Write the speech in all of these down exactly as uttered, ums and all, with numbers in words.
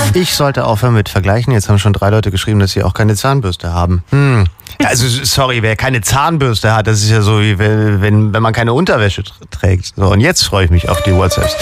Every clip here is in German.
Ich sollte aufhören mit Vergleichen. Jetzt haben schon drei Leute geschrieben, dass sie auch keine Zahnbürste haben. Hm. Also, sorry, wer keine Zahnbürste hat, das ist ja so, wie wenn, wenn, wenn man keine Unterwäsche trägt. So, und jetzt freue ich mich auf die WhatsApps.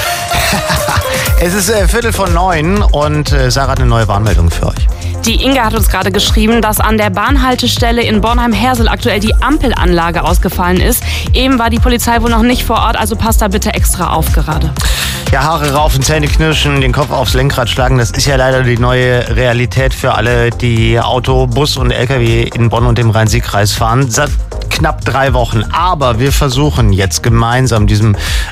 Es ist äh, Viertel von neun und äh, Sarah hat eine neue Warnmeldung für euch. Die Inga hat uns gerade geschrieben, dass an der Bahnhaltestelle in Bornheim-Hersel aktuell die Ampelanlage ausgefallen ist. Eben war die Polizei wohl noch nicht vor Ort, also passt da bitte extra auf gerade. Ja, Haare raufen, Zähne knirschen, den Kopf aufs Lenkrad schlagen, das ist ja leider die neue Realität für alle, die Auto, Bus und L K W in Bonn und dem Rhein-Sieg-Kreis fahren. Seit knapp drei Wochen. Aber wir versuchen jetzt gemeinsam diesem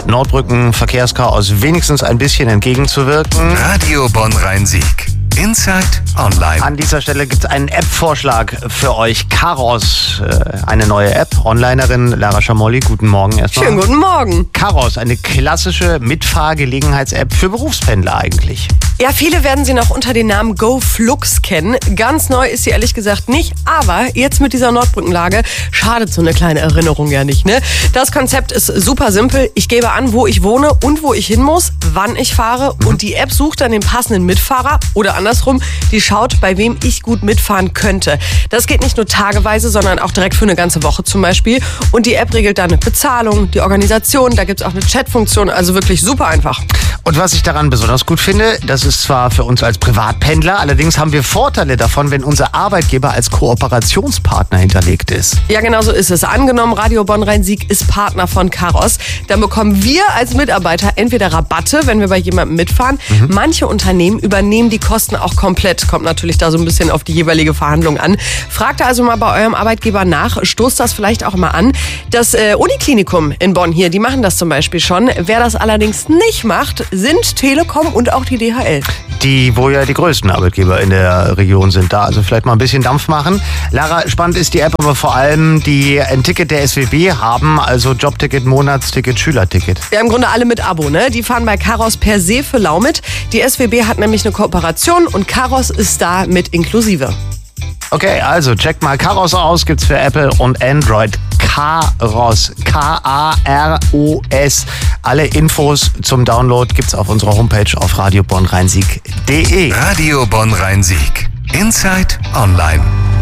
Nordbrücken-Verkehrschaos wenigstens ein bisschen entgegenzuwirken. Radio Bonn-Rhein-Sieg. Inside Online. An dieser Stelle gibt es einen App-Vorschlag für euch. Karos, äh, eine neue App. Onlinerin Lara Schamolli, guten Morgen erstmal. Schönen guten Morgen. Karos, eine klassische Mitfahrgelegenheits-App für Berufspendler eigentlich. Ja, viele werden sie noch unter dem Namen GoFlux kennen. Ganz neu ist sie ehrlich gesagt nicht, aber jetzt mit dieser Nordbrückenlage schadet so eine kleine Erinnerung ja nicht, ne? Das Konzept ist super simpel. Ich gebe an, wo ich wohne und wo ich hin muss, wann ich fahre mhm. und die App sucht dann den passenden Mitfahrer oder andersrum, die schaut, bei wem ich gut mitfahren könnte. Das geht nicht nur tageweise, sondern auch direkt für eine ganze Woche zum Beispiel. Und die App regelt dann Bezahlung, die Organisation, da gibt es auch eine Chatfunktion, also wirklich super einfach. Und was ich daran besonders gut finde, das ist zwar für uns als Privatpendler, allerdings haben wir Vorteile davon, wenn unser Arbeitgeber als Kooperationspartner hinterlegt ist. Ja, genau so ist es. Angenommen, Radio Bonn-Rhein-Sieg ist Partner von Karos, dann bekommen wir als Mitarbeiter entweder Rabatte, wenn wir bei jemandem mitfahren. Mhm. Manche Unternehmen übernehmen die Kosten auch komplett. Kommt natürlich da so ein bisschen auf die jeweilige Verhandlung an. Fragt also mal bei eurem Arbeitgeber nach, stoßt das vielleicht auch mal an. Das äh, Uniklinikum in Bonn hier, die machen das zum Beispiel schon. Wer das allerdings nicht macht, sind Telekom und auch die D H L. Die, wo ja die größten Arbeitgeber in der Region sind, da also vielleicht mal ein bisschen Dampf machen. Lara, spannend ist die App, aber vor allem die ein Ticket der S W B haben, also Jobticket, Monatsticket, Schülerticket. Ja, im Grunde alle mit Abo, ne? Die fahren bei Karos per se für lau mit. Die S W B hat nämlich eine Kooperation und Karos ist da mit inklusive. Okay, also checkt mal Karos aus, gibt's für Apple und Android. Karos, K A R O S. Alle Infos zum Download gibt's auf unserer Homepage auf radio bonn rhein sieg punkt de. Radio Bonn-Rhein-Sieg. Inside Online.